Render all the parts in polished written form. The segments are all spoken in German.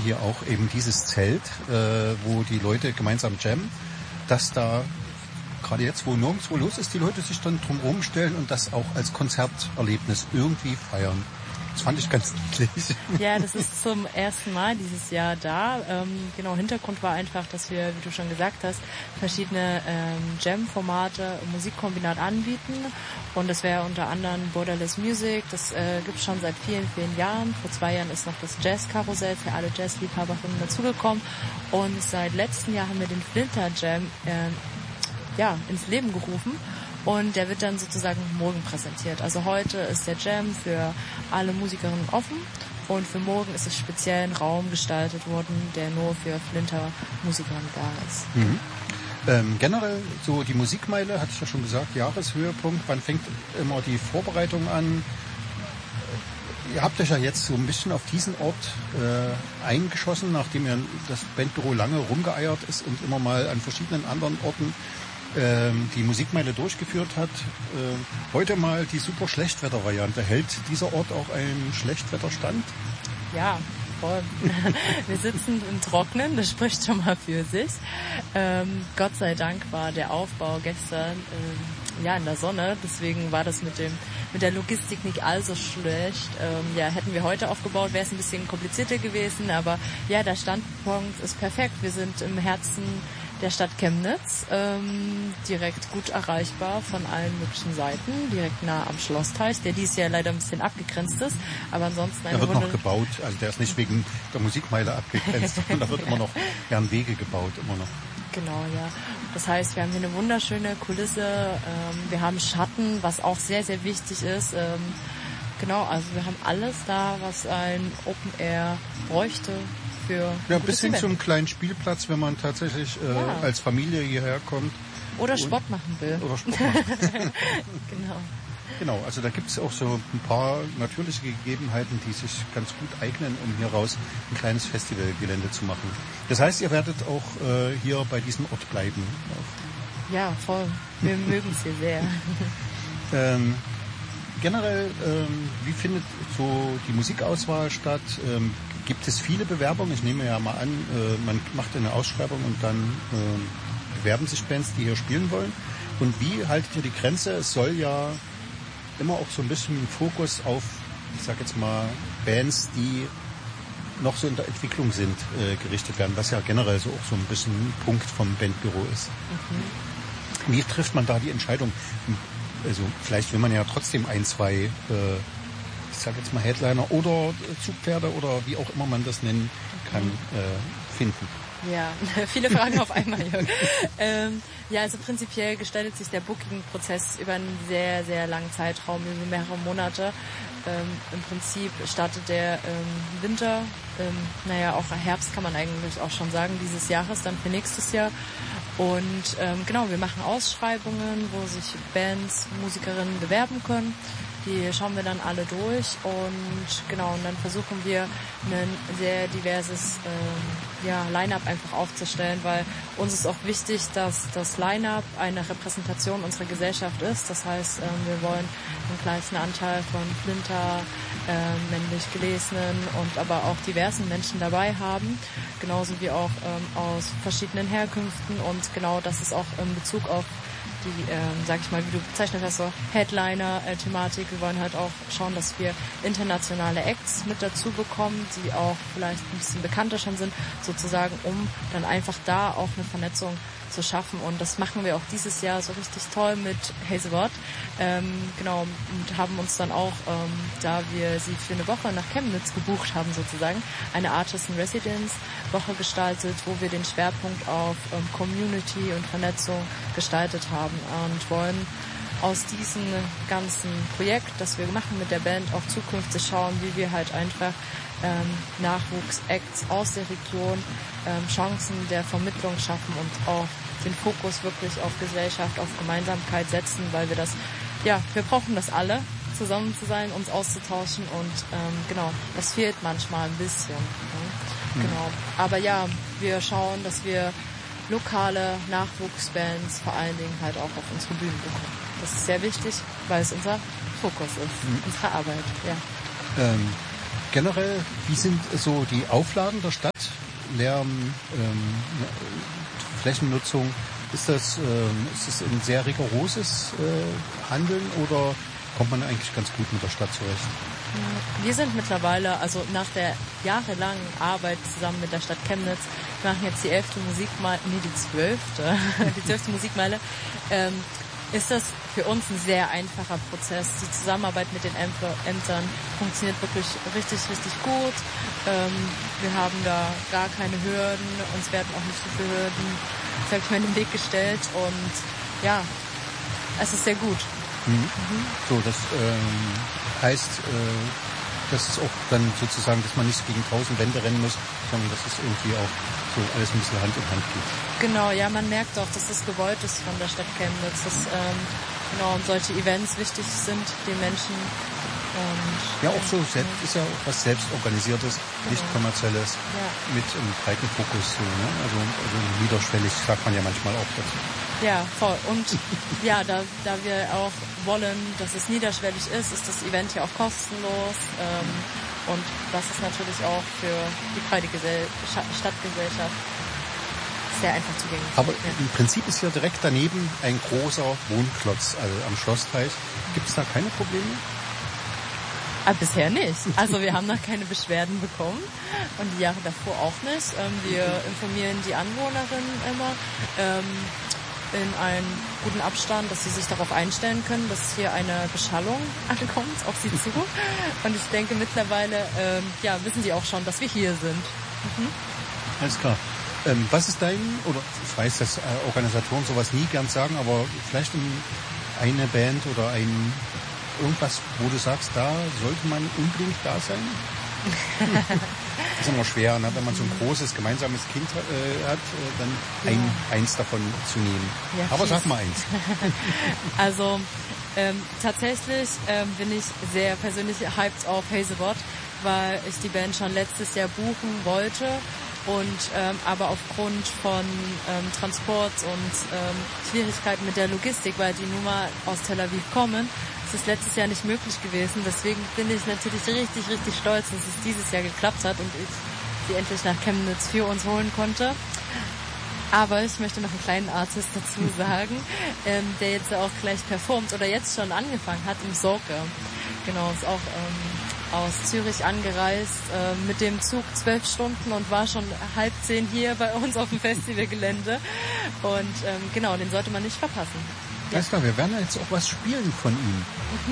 hier auch eben dieses Zelt, wo die Leute gemeinsam jammen, dass da gerade jetzt, wo nirgendwo los ist, die Leute sich dann drumherum stellen und das auch als Konzerterlebnis irgendwie feiern. Das fand ich ganz niedlich. Ja, das ist zum ersten Mal dieses Jahr da. Genau, Hintergrund war einfach, dass wir, wie du schon gesagt hast, verschiedene Jam-Formate, Musikkombinat anbieten. Und das wäre unter anderem Borderless Music. Das gibt es schon seit vielen, vielen Jahren. Vor 2 Jahren ist noch das Jazz-Karussell für alle Jazz-Liebhaberinnen dazugekommen. Und seit letztem Jahr haben wir den Flinter Jam ins Leben gerufen. Und der wird dann sozusagen morgen präsentiert. Also heute ist der Jam für alle Musikerinnen offen und für morgen ist es speziell ein Raum gestaltet worden, der nur für Flinter-Musikerinnen da ist. Mhm. Generell so die Musikmeile, hatte ich ja schon gesagt, Jahreshöhepunkt. Wann fängt immer die Vorbereitung an? Ihr habt euch ja jetzt so ein bisschen auf diesen Ort eingeschossen, nachdem das Bandbüro lange rumgeeiert ist und immer mal an verschiedenen anderen Orten die Musikmeile durchgeführt hat. Heute mal die super Schlechtwettervariante. Hält dieser Ort auch einen Schlechtwetterstand? Ja, voll. Wir sitzen im Trocknen, das spricht schon mal für sich. Gott sei Dank war der Aufbau gestern in der Sonne, deswegen war das mit der Logistik nicht allzu schlecht. Hätten wir heute aufgebaut, wäre es ein bisschen komplizierter gewesen, aber ja, der Standpunkt ist perfekt. Wir sind im Herzen der Stadt Chemnitz, direkt gut erreichbar von allen möglichen Seiten, direkt nah am Schlossteich, der dieses Jahr leider ein bisschen abgegrenzt ist, aber ansonsten der wird noch gebaut, also der ist nicht wegen der Musikmeile abgegrenzt, da wird immer noch Wege gebaut, immer noch. Genau, ja. Das heißt, wir haben hier eine wunderschöne Kulisse, wir haben Schatten, was auch sehr, sehr wichtig ist. Also wir haben alles da, was ein Open Air bräuchte. Ja, bis hin zum kleinen Spielplatz, wenn man tatsächlich als Familie hierher kommt. Oder Sport machen will. Genau, also da gibt es auch so ein paar natürliche Gegebenheiten, die sich ganz gut eignen, um hier raus ein kleines Festivalgelände zu machen. Das heißt, ihr werdet auch hier bei diesem Ort bleiben. Ja, voll. Wir mögen es hier sehr. Generell, wie findet so die Musikauswahl statt? Gibt es viele Bewerbungen? Ich nehme ja mal an, man macht eine Ausschreibung und dann bewerben sich Bands, die hier spielen wollen. Und wie haltet ihr die Grenze? Es soll ja immer auch so ein bisschen ein Fokus auf, ich sag jetzt mal, Bands, die noch so in der Entwicklung sind, gerichtet werden, was ja generell so auch so ein bisschen ein Punkt vom Bandbüro ist. Mhm. Wie trifft man da die Entscheidung? Also vielleicht will man ja trotzdem 1, 2 ich sage jetzt mal Headliner oder Zugpferde oder wie auch immer man das nennen kann, finden. Ja, viele Fragen auf einmal, Jörg. Also prinzipiell gestaltet sich der Booking-Prozess über einen sehr, sehr langen Zeitraum, über mehrere Monate. Im Prinzip startet der Winter, auch Herbst kann man eigentlich auch schon sagen, dieses Jahres, dann für nächstes Jahr. Und wir machen Ausschreibungen, wo sich Bands, Musikerinnen bewerben können. Die schauen wir dann alle durch und dann versuchen wir ein sehr diverses Line-Up einfach aufzustellen, weil uns ist auch wichtig, dass das Line-Up eine Repräsentation unserer Gesellschaft ist. Das heißt, wir wollen einen kleinen Anteil von Flinter, männlich Gelesenen und aber auch diversen Menschen dabei haben, genauso wie auch aus verschiedenen Herkünften und genau das ist auch in Bezug auf die, wie du bezeichnet hast, so Headliner-Thematik. Wir wollen halt auch schauen, dass wir internationale Acts mit dazu bekommen, die auch vielleicht ein bisschen bekannter schon sind, sozusagen, um dann einfach da auch eine Vernetzung zu schaffen. Und das machen wir auch dieses Jahr so richtig toll mit Hazelwood. Und haben uns dann auch, da wir sie für eine Woche nach Chemnitz gebucht haben, sozusagen, eine Artist in Residence Woche gestaltet, wo wir den Schwerpunkt auf Community und Vernetzung gestaltet haben und wollen aus diesem ganzen Projekt, das wir machen mit der Band, auch zukünftig schauen, wie wir halt einfach Nachwuchs-Acts aus der Region Chancen der Vermittlung schaffen und auch den Fokus wirklich auf Gesellschaft, auf Gemeinsamkeit setzen, weil wir wir brauchen das alle, zusammen zu sein, uns auszutauschen und das fehlt manchmal ein bisschen. Genau. Aber ja, wir schauen, dass wir lokale Nachwuchsbands vor allen Dingen halt auch auf unsere Bühnen bekommen. Das ist sehr wichtig, weil es unser Fokus ist, unsere Arbeit. Ja. Generell, wie sind so die Auflagen der Stadt? Lärm, Flächennutzung, ist das ein sehr rigoroses Handeln oder kommt man eigentlich ganz gut mit der Stadt zurecht? Wir sind mittlerweile, also nach der jahrelangen Arbeit zusammen mit der Stadt Chemnitz, wir machen jetzt die 11. Musikmeile, die 12. Musikmeile, ist das für uns ein sehr einfacher Prozess. Die Zusammenarbeit mit den Ämtern funktioniert wirklich richtig, richtig gut. Wir haben da gar keine Hürden, uns werden auch nicht so viele Hürden, sag ich mal, in den Weg gestellt und ja, es ist sehr gut. So, das heißt, das ist auch dann sozusagen, dass man nicht gegen 1000 Wände rennen muss, sondern dass es irgendwie auch so alles ein bisschen Hand in Hand geht. Genau, ja, man merkt auch, dass das gewollt ist von der Stadt Chemnitz, dass solche Events wichtig sind den Menschen. Und, ja, auch so, ist ja auch was Selbstorganisiertes, nicht kommerzielles, mit einem breiten Fokus, so, ne? Also niederschwellig sagt man ja manchmal auch dazu. Ja, voll. Und ja, da wir auch wollen, dass es niederschwellig ist das Event ja auch kostenlos. Und das ist natürlich auch für die breite Stadtgesellschaft sehr einfach zugänglich. Aber im Prinzip ist ja direkt daneben ein großer Wohnklotz, also am Schlossteich. Gibt es da keine Probleme? Bisher nicht. Also wir haben noch keine Beschwerden bekommen und die Jahre davor auch nicht. Wir informieren die Anwohnerinnen immer in einem guten Abstand, dass sie sich darauf einstellen können, dass hier eine Beschallung ankommt auf sie zu. Und ich denke mittlerweile wissen sie auch schon, dass wir hier sind. Alles klar. Was ist oder ich weiß, dass Organisatoren sowas nie gern sagen, aber vielleicht eine Band oder irgendwas, wo du sagst, da sollte man unbedingt da sein? Das ist immer schwer, ne? Wenn man so ein großes gemeinsames Kind hat, dann eins davon zu nehmen. Ja, aber sag mal eins. Also tatsächlich bin ich sehr persönlich hyped auf Hazelbot, weil ich die Band schon letztes Jahr buchen wollte. Und aber aufgrund von Transport und Schwierigkeiten mit der Logistik, weil die nun mal aus Tel Aviv kommen, ist es letztes Jahr nicht möglich gewesen. Deswegen bin ich natürlich richtig, richtig stolz, dass es dieses Jahr geklappt hat und ich sie endlich nach Chemnitz für uns holen konnte. Aber ich möchte noch einen kleinen Artist dazu sagen, der jetzt auch gleich performt oder jetzt schon angefangen hat, im Sorge. Genau, ist auch aus Zürich angereist, mit dem Zug 12 Stunden und war schon 9:30 hier bei uns auf dem Festivalgelände. Und genau, den sollte man nicht verpassen. Alles klar, wir werden jetzt auch was spielen von ihm.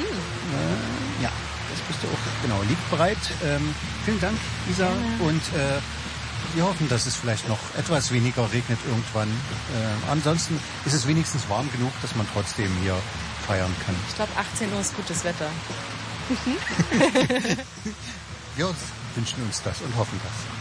Ja, das bist du auch, genau, liegt bereit. Vielen Dank, Isa. Und wir hoffen, dass es vielleicht noch etwas weniger regnet irgendwann. Ansonsten ist es wenigstens warm genug, dass man trotzdem hier feiern kann. Ich glaube, 18 Uhr ist gutes Wetter. Wir wünschen uns das und hoffen das.